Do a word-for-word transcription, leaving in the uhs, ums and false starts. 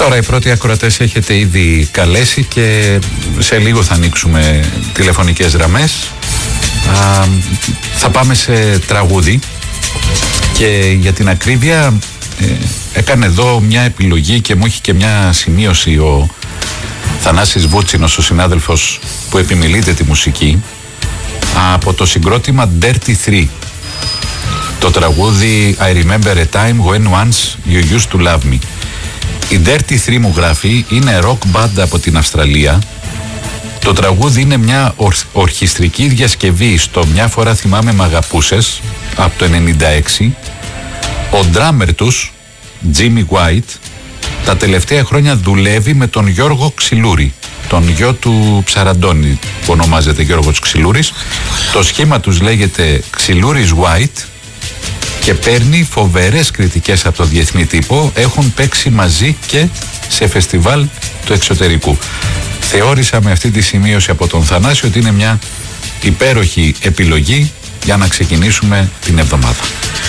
Τώρα οι πρώτοι ακροατές έχετε ήδη καλέσει και σε λίγο θα ανοίξουμε τηλεφωνικές γραμμές. Α, θα πάμε σε τραγούδι και για την ακρίβεια ε, έκανε εδώ μια επιλογή και μου έχει και μια σημείωση ο Θανάσης Βούτσινος, ο συνάδελφος που επιμιλείται τη μουσική, από το συγκρότημα Dirty Three, το τραγούδι I Remember a Time When Once You Used to Love Me. Η Dirty Three, μου γράφει, είναι rock band από την Αυστραλία. Το τραγούδι είναι μια ορ- ορχιστρική διασκευή στο «Μια φορά θυμάμαι μ' αγαπούσες» από το ενενήντα έξι. Ο ντράμερ τους, Jimmy White, τα τελευταία χρόνια δουλεύει με τον Γιώργο Ξυλούρη, τον γιο του Ψαραντώνη που ονομάζεται Γιώργος Ξυλούρης. Το σχήμα τους λέγεται Ξυλούρης White και παίρνει φοβερές κριτικές από το διεθνή τύπο. Έχουν παίξει μαζί και σε φεστιβάλ του εξωτερικού. Θεώρησα με αυτή τη σημείωση από τον Θανάση ότι είναι μια υπέροχη επιλογή για να ξεκινήσουμε την εβδομάδα.